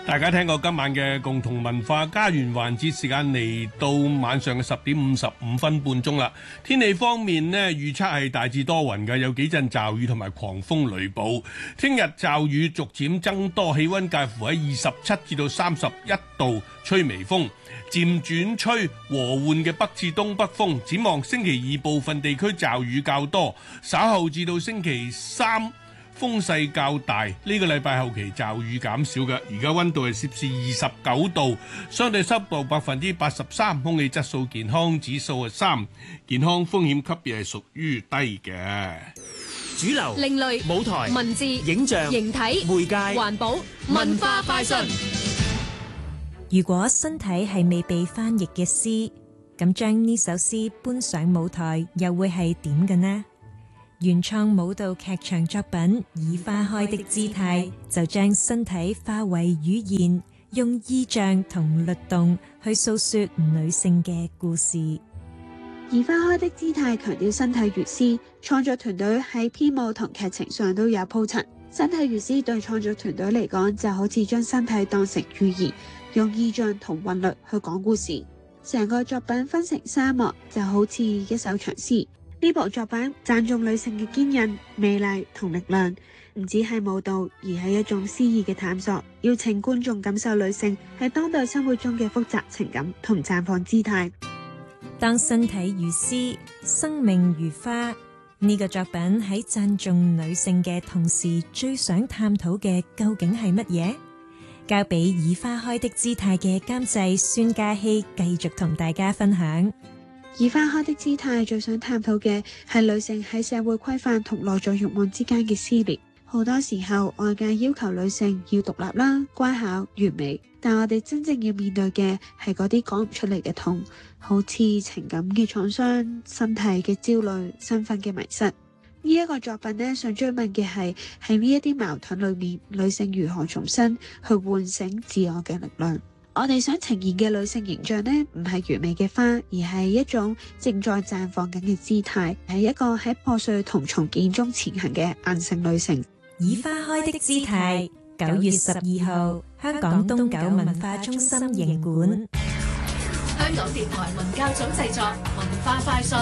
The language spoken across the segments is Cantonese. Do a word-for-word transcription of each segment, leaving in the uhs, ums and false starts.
大家聽過今晚嘅共同文化家園環節，時間嚟到晚上嘅十點五十五分半鐘啦。天氣方面呢，預測係大致多雲嘅，有幾陣驟雨同埋狂風雷暴。聽日驟雨逐漸增多，氣溫介乎喺二十七至到三十一度，吹微風，漸轉吹和緩嘅北至東北風。展望星期二部分地區驟雨較多，稍後至到星期三風勢較大，呢、這個禮拜後期驟雨減少嘅。而家溫度係攝氏二十九度，相對濕度百分之八十三，空氣質素健康指數係三，健康風險級別係屬於低嘅。 主流、 另類、 舞台、 文字、 影像、 形體、 媒介、 環保、文化快訊。 如果身體係未被翻譯嘅詩，咁將呢首詩搬上舞台，又會係點嘅呢？原創舞蹈劇場作品《以花開的姿態》就將身體化為語言，用意象同律動去訴說女性嘅故事。《 以花開的姿態》強調身體如詩，創作團隊喺編舞同劇情上都有鋪陳。身體如詩對創作團隊嚟講，就好似將身體當成語言，用意象同韻律去講故事。成個作品分成三幕，就好似一首長詩。呢部作品讚頌女性嘅堅韌、美麗同力量，唔只係舞蹈，而係一種詩意嘅探索，邀請觀眾感受女性喺當代生活中嘅複雜情感同綻放姿態。 當身體如詩，生命如花，呢個作品喺讚頌女性嘅同時，最想探討嘅究竟係乜嘢？交俾以花開的姿態嘅監製孫嘉熙繼續同大家分享。 以花開的姿態最想探討嘅係女性喺社會規範同內在慾望之間嘅撕裂。好多時候外界要求女性要獨立啦、乖巧、完美，但我哋真正要面對嘅係嗰啲講唔出嚟嘅痛，好似情感嘅創傷、身體嘅焦慮、身份嘅迷失。呢、這、一個作品呢，想追問嘅係喺呢一啲矛盾裏面，女性如何重新去喚醒自我嘅力量。我哋想呈現嘅女性形象呢，唔係完美嘅花，而係一種正在綻放緊嘅姿態，係一個喺破碎同重建中前行嘅硬性女性。 以花開的姿態，九月十二號，香港東九文化中心營館。 香港電台文教組製作，文化快訊。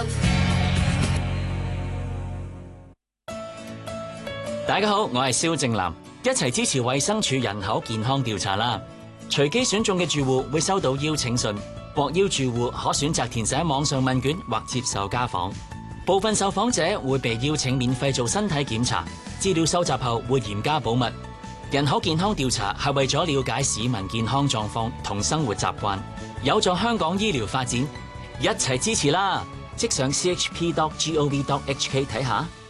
大家好，我係蕭正楠，一齊支持衛生署人口健康調查啦！隨機選中嘅住戶會收到邀請信，獲邀住戶可選擇填寫網上問卷或接受家訪。部分受訪者會被邀請免費做身體檢查，資料收集後會嚴加保密。人口健康調查係為咗了解市民健康狀況同生活習慣，有助香港醫療發展，一齊支持啦！即上 c h p dot gov dot h k 睇下。